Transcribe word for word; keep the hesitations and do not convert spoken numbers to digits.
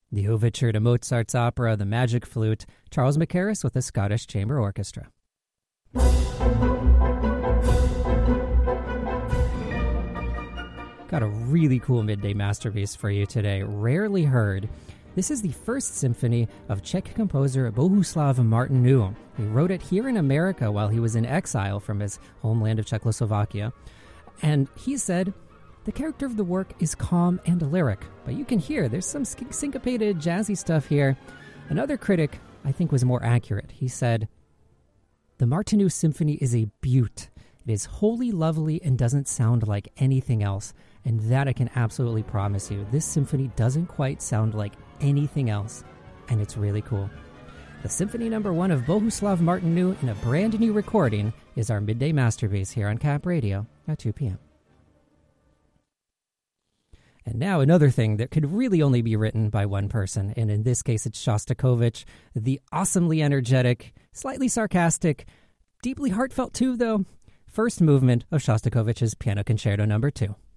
The overture to Mozart's opera The Magic Flute, Charles Mackerras with the Scottish Chamber Orchestra. Got a really cool midday masterpiece for you today, rarely heard. This is the first symphony of Czech composer Bohuslav Martinů. He wrote it here in America while he was in exile from his homeland of Czechoslovakia. And he said, the character of the work is calm and lyric, but you can hear there's some syncopated, jazzy stuff here. Another critic, I think, was more accurate. He said, the Martinů Symphony is a beaut. It is wholly lovely and doesn't sound like anything else. And that I can absolutely promise you. This symphony doesn't quite sound like anything else. And it's really cool. The Symphony Number One of Bohuslav Martinů in a brand new recording is our midday masterpiece here on Cap Radio at two p.m. And now another thing that could really only be written by one person, and in this case it's Shostakovich, the awesomely energetic, slightly sarcastic, deeply heartfelt too, though, first movement of Shostakovich's Piano Concerto Number Two.